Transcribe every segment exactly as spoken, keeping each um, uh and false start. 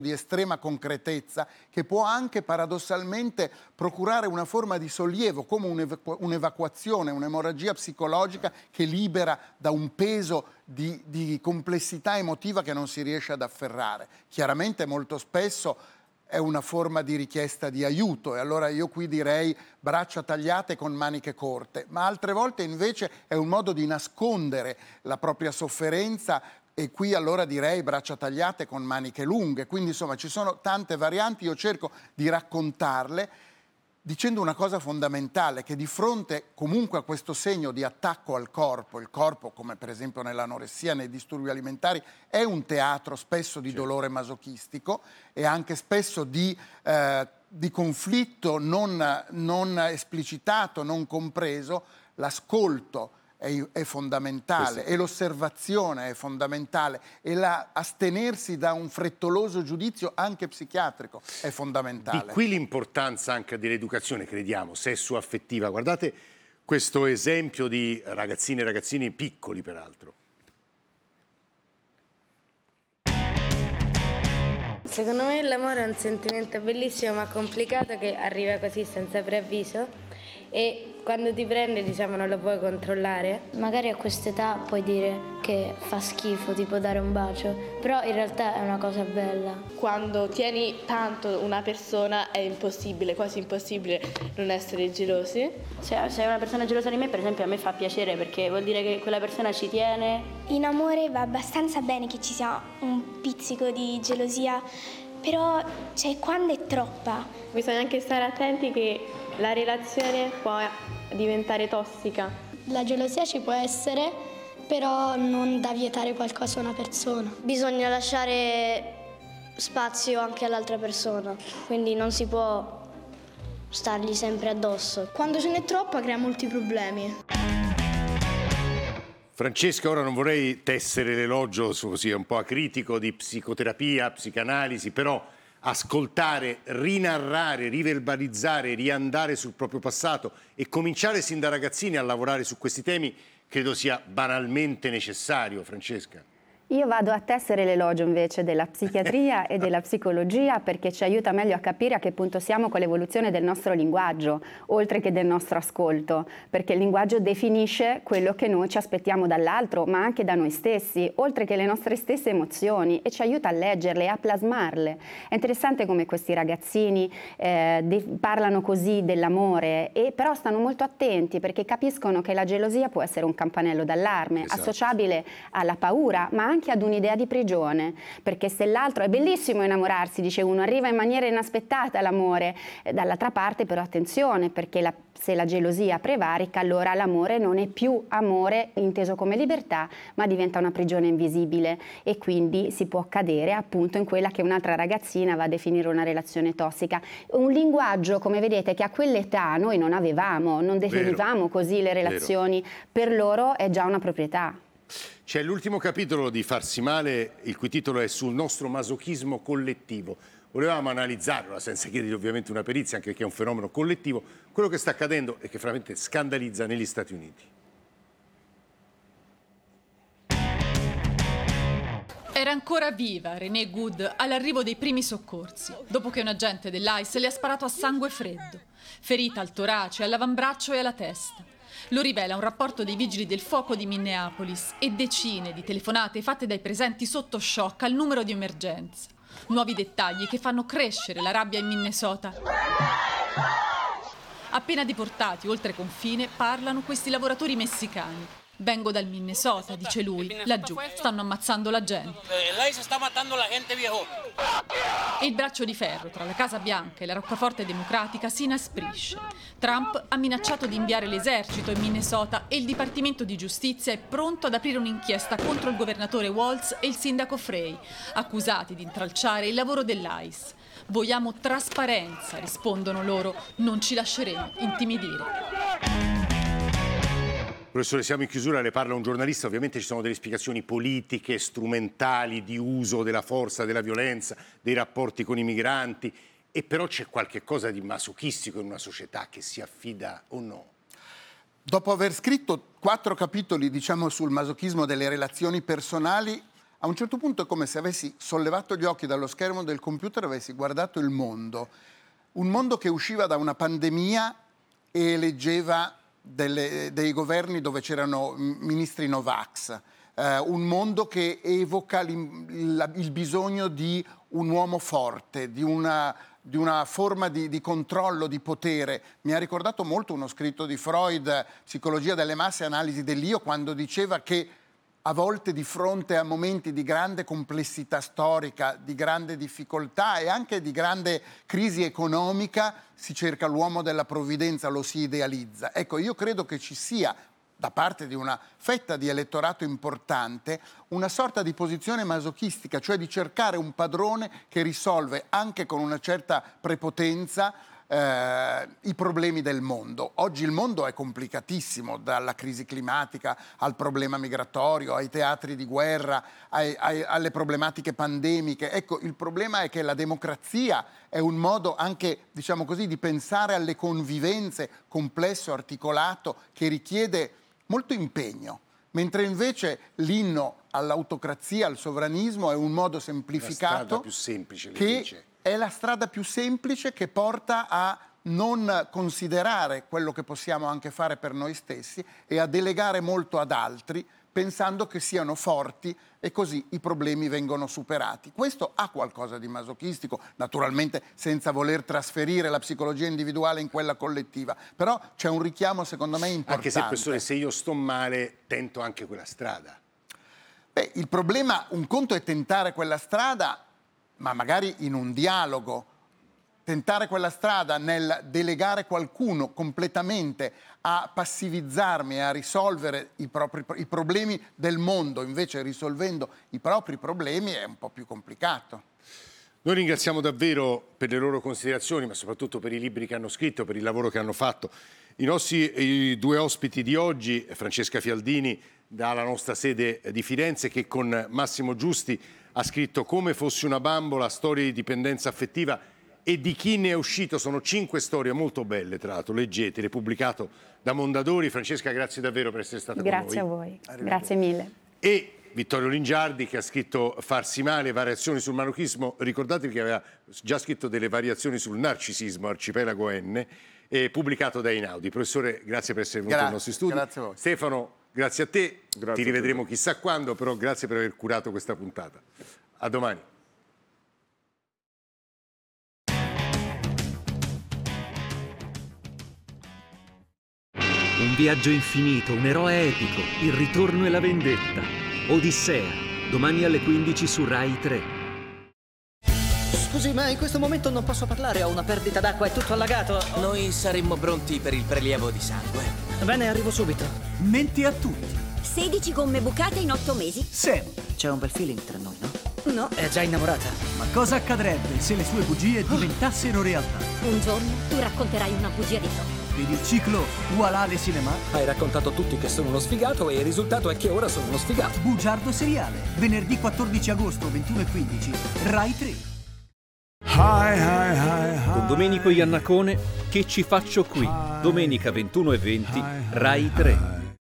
di estrema concretezza che può anche paradossalmente procurare una forma di sollievo, come un'evacu- un'evacuazione, un'emorragia psicologica che libera da un peso di, di complessità emotiva che non si riesce ad afferrare. Chiaramente molto spesso è una forma di richiesta di aiuto e allora io qui direi braccia tagliate con maniche corte, ma altre volte invece è un modo di nascondere la propria sofferenza e qui allora direi braccia tagliate con maniche lunghe. Quindi insomma ci sono tante varianti, io cerco di raccontarle dicendo una cosa fondamentale, che di fronte comunque a questo segno di attacco al corpo, il corpo come per esempio nell'anoressia, nei disturbi alimentari, è un teatro spesso di certo. dolore masochistico e anche spesso di, eh, di conflitto non, non esplicitato, non compreso, l'ascolto È, è fondamentale e l'osservazione è fondamentale e la, astenersi da un frettoloso giudizio anche psichiatrico è fondamentale. Di qui l'importanza anche dell'educazione, crediamo, sessuo-affettiva. Guardate questo esempio di ragazzine e ragazzini piccoli, peraltro. Secondo me l'amore è un sentimento bellissimo ma complicato che arriva così senza preavviso e quando ti prende diciamo non lo puoi controllare. Magari a quest'età puoi dire che fa schifo tipo dare un bacio, però in realtà è una cosa bella. Quando tieni tanto una persona è impossibile, quasi impossibile non essere gelosi. Se sei una persona gelosa di me, per esempio, a me fa piacere perché vuol dire che quella persona ci tiene. In amore va abbastanza bene che ci sia un pizzico di gelosia, però cioè, quando è troppa. Bisogna anche stare attenti che la relazione può diventare tossica. La gelosia ci può essere, però non da vietare qualcosa a una persona. Bisogna lasciare spazio anche all'altra persona, quindi non si può stargli sempre addosso. Quando ce n'è troppa crea molti problemi. Francesca, ora non vorrei tessere l'elogio così un po' acritico di psicoterapia, psicanalisi, però ascoltare, rinarrare, riverbalizzare, riandare sul proprio passato e cominciare sin da ragazzini a lavorare su questi temi credo sia banalmente necessario, Francesca. Io vado a tessere l'elogio invece della psichiatria e della psicologia perché ci aiuta meglio a capire a che punto siamo con l'evoluzione del nostro linguaggio, oltre che del nostro ascolto, perché il linguaggio definisce quello che noi ci aspettiamo dall'altro, ma anche da noi stessi, oltre che le nostre stesse emozioni, e ci aiuta a leggerle, a plasmarle. È interessante come questi ragazzini eh, de- parlano così dell'amore, e però stanno molto attenti perché capiscono che la gelosia può essere un campanello d'allarme, esatto. associabile alla paura, ma anche ad un'idea di prigione, perché se l'altro è bellissimo innamorarsi, dice uno, arriva in maniera inaspettata l'amore, dall'altra parte però attenzione, perché la, se la gelosia prevarica allora l'amore non è più amore inteso come libertà, ma diventa una prigione invisibile e quindi si può cadere appunto in quella che un'altra ragazzina va a definire una relazione tossica. Un linguaggio, come vedete, che a quell'età noi non avevamo, non definivamo Vero. così le relazioni, Vero. per loro è già una proprietà. C'è l'ultimo capitolo di Farsi male, il cui titolo è Sul nostro masochismo collettivo. Volevamo analizzarlo, senza chiedere ovviamente una perizia, anche perché è un fenomeno collettivo, quello che sta accadendo e che veramente scandalizza negli Stati Uniti. Era ancora viva Renee Good all'arrivo dei primi soccorsi, dopo che un agente dell'I C E le ha sparato a sangue freddo, ferita al torace, all'avambraccio e alla testa. Lo rivela un rapporto dei vigili del fuoco di Minneapolis e decine di telefonate fatte dai presenti sotto shock al numero di emergenza. Nuovi dettagli che fanno crescere la rabbia in Minnesota. Appena deportati oltre confine, parlano questi lavoratori messicani. Vengo dal Minnesota, dice lui. Laggiù stanno ammazzando la gente. Lei si sta matando la gente, viejo. E il braccio di ferro tra la Casa Bianca e la roccaforte democratica si inasprisce. Trump ha minacciato di inviare l'esercito in Minnesota e il Dipartimento di Giustizia è pronto ad aprire un'inchiesta contro il governatore Walz e il sindaco Frey, accusati di intralciare il lavoro dell'I C E. Vogliamo trasparenza, rispondono loro. Non ci lasceremo intimidire. Professore, siamo in chiusura, le parla un giornalista, ovviamente ci sono delle spiegazioni politiche, strumentali, di uso della forza, della violenza, dei rapporti con i migranti, e però c'è qualche cosa di masochistico in una società che si affida o no? Dopo aver scritto quattro capitoli, diciamo, sul masochismo delle relazioni personali, A un certo punto è come se avessi sollevato gli occhi dallo schermo del computer e avessi guardato il mondo. Un mondo che usciva da una pandemia e eleggeva delle, dei governi dove c'erano ministri Novax. Uh, un mondo che evoca il, il bisogno di un uomo forte, di una, di una forma di, di controllo, di potere. Mi ha ricordato molto uno scritto di Freud, Psicologia delle masse, analisi dell'io, quando diceva che a volte di fronte a momenti di grande complessità storica, di grande difficoltà e anche di grande crisi economica, si cerca l'uomo della provvidenza, lo si idealizza. Ecco, io credo che ci sia, da parte di una fetta di elettorato importante, una sorta di posizione masochistica, cioè di cercare un padrone che risolve anche con una certa prepotenza eh, i problemi del mondo. Oggi il mondo è complicatissimo, dalla crisi climatica al problema migratorio, ai teatri di guerra, ai, ai, alle problematiche pandemiche. Ecco, il problema è che la democrazia è un modo anche, diciamo così, di pensare alle convivenze complesso, articolato, che richiede molto impegno, mentre invece l'inno all'autocrazia, al sovranismo è un modo semplificato, la strada più semplice, che dice. È la strada più semplice che porta a non considerare quello che possiamo anche fare per noi stessi e a delegare molto ad altri, pensando che siano forti e così i problemi vengono superati. Questo ha qualcosa di masochistico, naturalmente senza voler trasferire la psicologia individuale in quella collettiva, però c'è un richiamo secondo me importante. Anche se, professore, se io sto male, tento anche quella strada. Beh, il problema, un conto è tentare quella strada, ma magari in un dialogo. Tentare quella strada nel delegare qualcuno completamente a passivizzarmi e a risolvere i, propri, i problemi del mondo, invece risolvendo i propri problemi, è un po' più complicato. Noi ringraziamo davvero per le loro considerazioni, ma soprattutto per i libri che hanno scritto, per il lavoro che hanno fatto. I nostri i due ospiti di oggi, Francesca Fialdini dalla nostra sede di Firenze, che con Massimo Giusti ha scritto Come fossi una bambola, storie di dipendenza affettiva, e di chi ne è uscito. Sono cinque storie molto belle, tra l'altro, leggetele, pubblicato da Mondadori. Francesca, grazie davvero per essere stata grazie con noi. Grazie a voi, grazie mille. E Vittorio Lingiardi, che ha scritto Farsi male, variazioni sul masochismo. Ricordatevi che aveva già scritto delle variazioni sul narcisismo, Arcipelago N, e pubblicato da Einaudi. Professore, grazie per essere venuto grazie, ai nostri studi. Grazie a voi. Stefano, grazie a te. Grazie. Ti rivedremo chissà quando, però grazie per aver curato questa puntata. A domani. Un viaggio infinito, un eroe epico, il ritorno e la vendetta. Odissea, domani alle quindici su Rai tre. Scusi, ma in questo momento non posso parlare, ho una perdita d'acqua, è tutto allagato. Noi saremmo pronti per il prelievo di sangue. Bene, arrivo subito. Menti a tutti. sedici gomme bucate in otto mesi. Sam. C'è un bel feeling tra noi, no? No. È già innamorata. Ma cosa accadrebbe se le sue bugie diventassero realtà? Un giorno tu racconterai una bugia di Tony. Per il ciclo Voilà le Cinema. Hai raccontato a tutti che sono uno sfigato e il risultato è che ora sono uno sfigato. Bugiardo seriale. Venerdì quattordici agosto, ventuno e quindici. Rai tre. Hi, hi, hi, hi. Con Domenico Iannacone, Che ci faccio qui? Domenica ventuno e venti, Rai tre.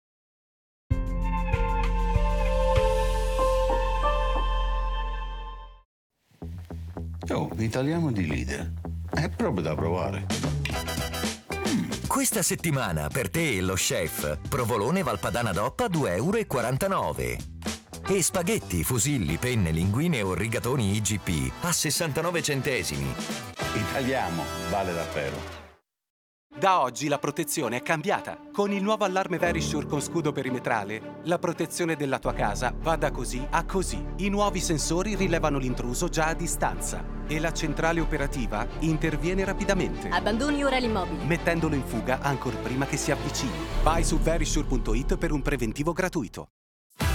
Oh, italiano di leader. È proprio da provare. Questa settimana per te e lo chef, provolone Valpadana D O P a due e quarantanove euro. E spaghetti, fusilli, penne, linguine o rigatoni I G P a sessantanove centesimi. Italiano vale davvero. Da oggi la protezione è cambiata. Con il nuovo allarme Verisure con scudo perimetrale, la protezione della tua casa va da così a così. I nuovi sensori rilevano l'intruso già a distanza e la centrale operativa interviene rapidamente. Abbandoni ora l'immobile, mettendolo in fuga ancor prima che si avvicini. Vai su verisure punto it per un preventivo gratuito.